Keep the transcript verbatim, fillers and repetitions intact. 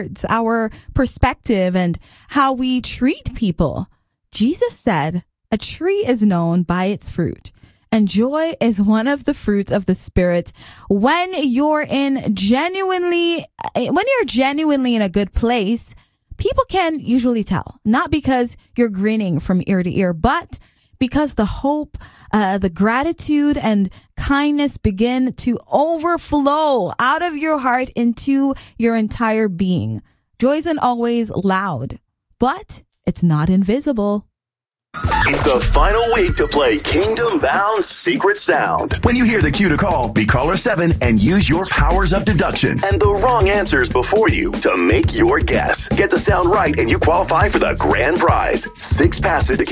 words, our perspective, and how we treat people. Jesus said, a tree is known by its fruit. And joy is one of the fruits of the Spirit. When you're in genuinely, when you're genuinely in a good place, people can usually tell. Not because you're grinning from ear to ear, but because the hope, uh, the gratitude and kindness begin to overflow out of your heart into your entire being. Joy isn't always loud, but it's not invisible. It's the final week to play Kingdom Bound Secret Sound. When you hear the cue to call, be caller seven and use your powers of deduction and the wrong answers before you to make your guess. Get the sound right and you qualify for the grand prize. Six passes to